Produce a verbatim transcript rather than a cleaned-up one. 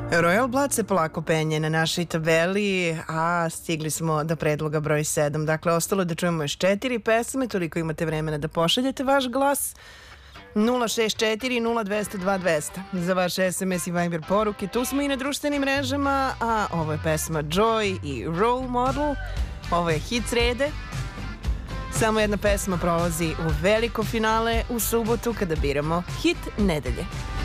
Royal Blood se polako penje na našoj tabeli, a stigli smo do predloga broj sedam. Dakle, ostalo da čujemo još četiri pesme, toliko imate vremena da pošaljete vaš glas. nula šest četiri nula dva zero dva dva zero zero za vaš es em es i Viber poruke. Tu smo i na društvenim mrežama, a ovo je pesma Joy i Role Model. Ovo je hit srede. Samo jedna pesma prolazi u veliko finale u subotu kada biramo hit nedelje.